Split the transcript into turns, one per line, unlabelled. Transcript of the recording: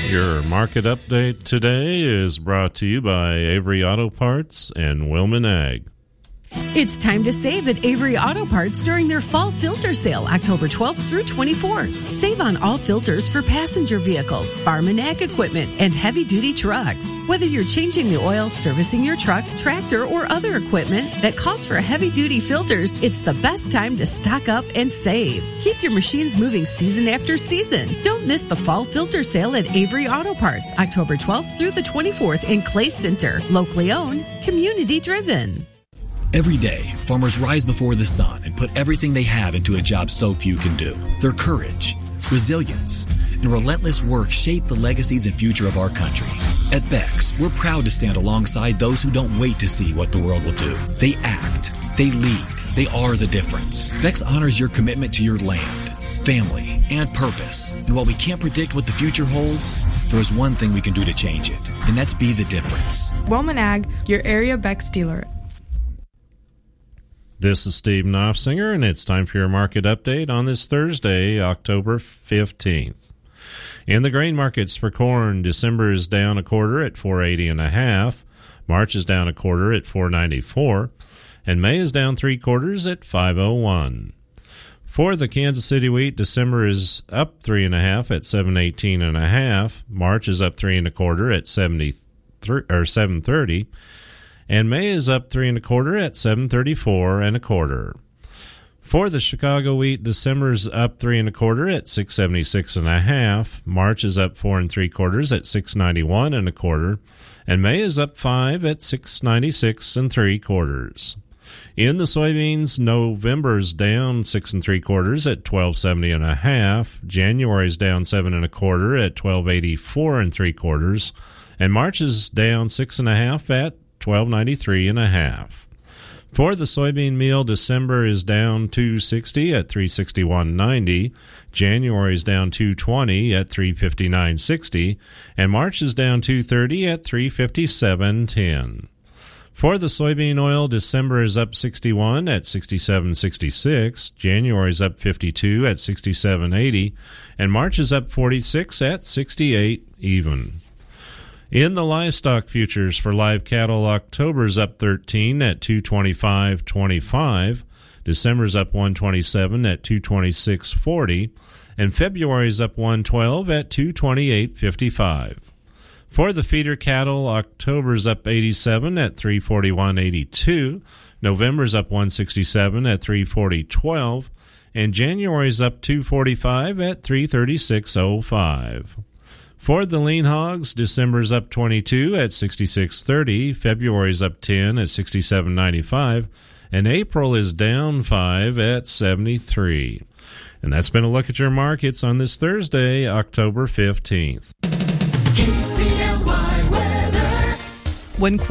Your market update today is brought to you by Avery Auto Parts and Wilman Ag.
It's time to save at Avery Auto Parts during their fall filter sale, October 12th through 24th. Save on all filters for passenger vehicles, farm and ag equipment, and heavy-duty trucks. Whether you're changing the oil, servicing your truck, tractor, or other equipment that calls for heavy-duty filters, it's the best time to stock up and save. Keep your machines moving season after season. Don't miss the fall filter sale at Avery Auto Parts, October 12th through the 24th in Clay Center. Locally owned, community-driven.
Every day, farmers rise before the sun and put everything they have into a job so few can do. Their courage, resilience, and relentless work shape the legacies and future of our country. At Beck's, we're proud to stand alongside those who don't wait to see what the world will do. They act, they lead, they are the difference. Beck's honors your commitment to your land, family, and purpose. And while we can't predict what the future holds, there is one thing we can do to change it, and that's be the difference.
Wilman Ag, your area Beck's dealer.
This is Steve Knopfsinger, and it's time for your market update on this Thursday, October 15th. In the grain markets for corn, December is down a quarter at 480.5, March is down a quarter at 494, and May is down 3/4 at 501. For the Kansas City wheat, December is up 3.5 at 718.5, March is up 3 1/4 at 730. And May is up 3 1/4 at 734 1/4. For the Chicago wheat, December's up 3 1/4 at 676.5. March is up 4 3/4 at 691 1/4, and May is up 5 at 696 3/4. In the soybeans, November's down 6 3/4 at 1270.5. January's down 7 1/4 at 1284 3/4, and March is down 6.5 at 1293.5. For the soybean meal, December is down 260 at 361.90, January is down 220 at 359.60, and March is down 230 at 357.10. For the soybean oil, December is up 61 at 67.66, January is up 52 at 67.80, and March is up 46 at 68 even. In the livestock futures for live cattle, October's up 13 at 225.25, December's up 127 at 226.40, and February's up 112 at 228.55. For the feeder cattle, October's up 87 at 341.82, November's up 167 at 340.12, and January's up 245 at 336.05. For the lean hogs, December's up 22 at 66.30, February's up 10 at 67.95, and April is down 5 at 73. And that's been a look at your markets on this Thursday, October 15th.
KCLY weather. When